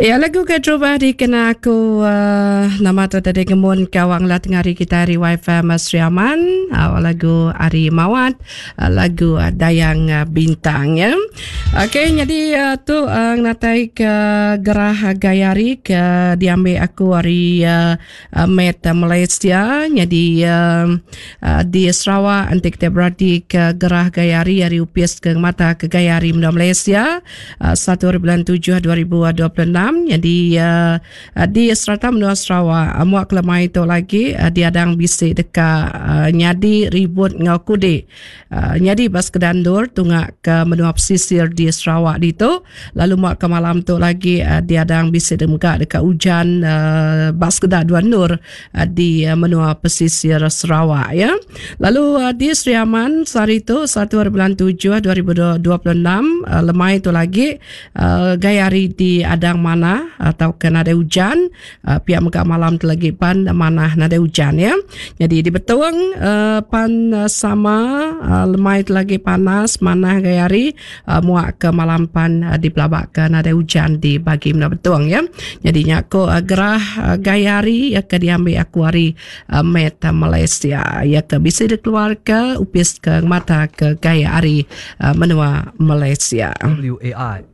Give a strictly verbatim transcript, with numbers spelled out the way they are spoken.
Ya, lagu kedua di kena aku uh, nama tu tadi kemun kawang lah tengah hari kita hari wifi Mas Riaman, uh, lagu Ari Mawat, uh, lagu uh, Dayang uh, Bintang ya. Okey, jadi uh, tu uh, natai ke gerah gayari ke diambil aku hari uh, uh, Met uh, Malaysia. Jadi uh, uh, di Sarawak nanti kita berada ke gerah gayari hari upias ke mata ke gayari Malaysia uh, satu bulan tujuh dua ribu dua puluh enam. Jadi uh, di Serata Menua Sarawak uh, muak lemai itu lagi uh, dia adang bisik dekat uh, nyadi ribut ngau kudik uh, nyadi bas kedandur tungak ke menua pesisir di Sarawak di tu. Lalu muak ke malam tu lagi uh, dia adang bisik dekat dekat hujan uh, bas kedah Dua Nur uh, di uh, menua pesisir Sarawak ya. Lalu uh, di Sri Aman sehari tu satu bulan tujuh dua ribu dua puluh enam uh, lemai itu lagi uh, gayari di adang mana atau kena ada hujan uh, pihak megak malam tu lagi pan mana nada hujan ya. Jadi di betuang uh, pan uh, sama uh, lemai tu lagi panas mana gayari uh, muak ke malam pan uh, di pelabak ke nada hujan di bagi mana betuang ya. Jadi nyako uh, gerah uh, gayari ya ke diambil aku hari uh, Met uh, Malaysia ya ke bisa dikeluar ke upis ke mata ke gaya hari uh, menua Malaysia. W A I